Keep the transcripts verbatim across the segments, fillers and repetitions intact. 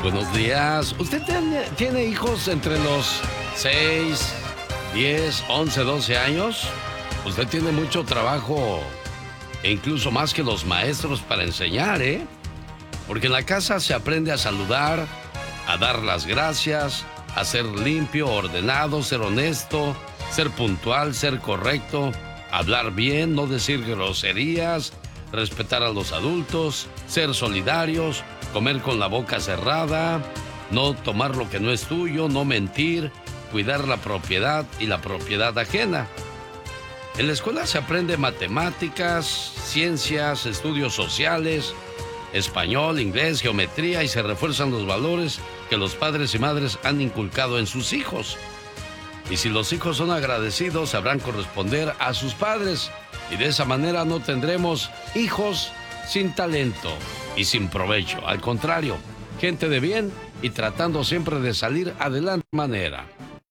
Buenos días. ¿Usted tiene, tiene hijos entre los seis, diez, once, doce años? Usted tiene mucho trabajo e incluso más que los maestros para enseñar, ¿eh? Porque en la casa se aprende a saludar, a dar las gracias, a ser limpio, ordenado, ser honesto, ser puntual, ser correcto, hablar bien, no decir groserías, respetar a los adultos, ser solidarios, comer con la boca cerrada, no tomar lo que no es tuyo, no mentir, cuidar la propiedad y la propiedad ajena. En la escuela se aprende matemáticas, ciencias, estudios sociales, español, inglés, geometría y se refuerzan los valores que los padres y madres han inculcado en sus hijos. Y si los hijos son agradecidos, sabrán corresponder a sus padres y de esa manera no tendremos hijos sin talento y sin provecho. Al contrario, gente de bien y tratando siempre de salir adelante de manera.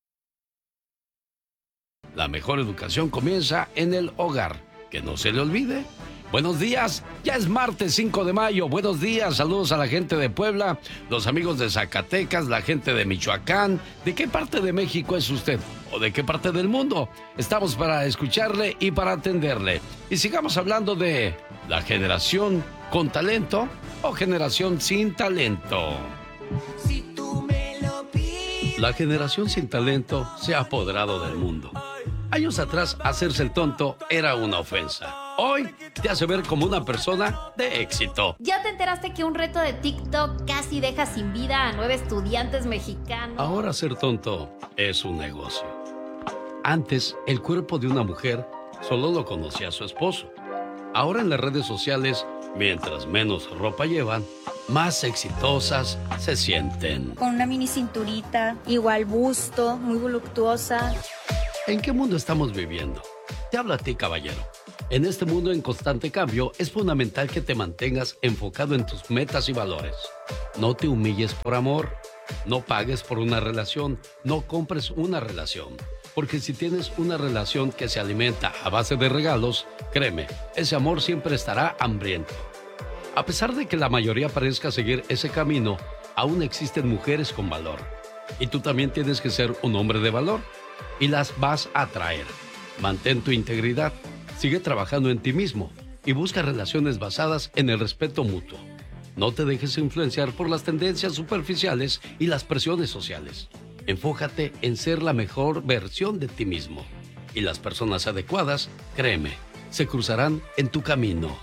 La mejor educación comienza en el hogar. Que no se le olvide. Buenos días, ya es martes cinco de mayo. Buenos días, saludos a la gente de Puebla, los amigos de Zacatecas, la gente de Michoacán. ¿De qué parte de México es usted? ¿O de qué parte del mundo? Estamos para escucharle y para atenderle. Y sigamos hablando de la generación con talento o generación sin talento. Si tú me lo pides. La generación sin talento se ha apoderado del mundo. Años atrás, hacerse el tonto era una ofensa. Hoy te hace ver como una persona de éxito. ¿Ya te enteraste que un reto de TikTok casi deja sin vida a nueve estudiantes mexicanos? Ahora ser tonto es un negocio. Antes, el cuerpo de una mujer solo lo conocía su esposo. Ahora en las redes sociales, mientras menos ropa llevan, más exitosas se sienten. Con una mini cinturita, igual busto, muy voluptuosa. ¿En qué mundo estamos viviendo? Te habla a ti, caballero. En este mundo en constante cambio, es fundamental que te mantengas enfocado en tus metas y valores. No te humilles por amor, no pagues por una relación, no compres una relación. Porque si tienes una relación que se alimenta a base de regalos, créeme, ese amor siempre estará hambriento. A pesar de que la mayoría parezca seguir ese camino, aún existen mujeres con valor. Y tú también tienes que ser un hombre de valor. Y las vas a atraer. Mantén tu integridad, sigue trabajando en ti mismo y busca relaciones basadas en el respeto mutuo. No te dejes influenciar por las tendencias superficiales y las presiones sociales. Enfócate en ser la mejor versión de ti mismo. Y las personas adecuadas, créeme, se cruzarán en tu camino.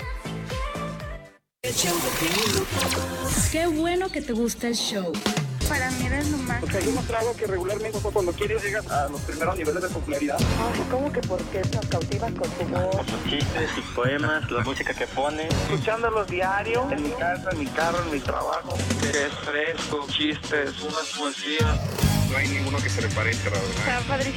Qué bueno que te gusta el show. Para mí eres lo más. Porque hay un trago que regularmente cuando quieres llegas a los primeros niveles de popularidad. Ay, ¿cómo que por qué nos cautivas con tu voz? Con sus chistes, sus poemas, la música que pone. Escuchándolos diario, en mi casa, en mi carro, en mi trabajo. Es fresco, chistes, unas poesías. No hay ninguno que se le pare, la verdad. Está padrísimo.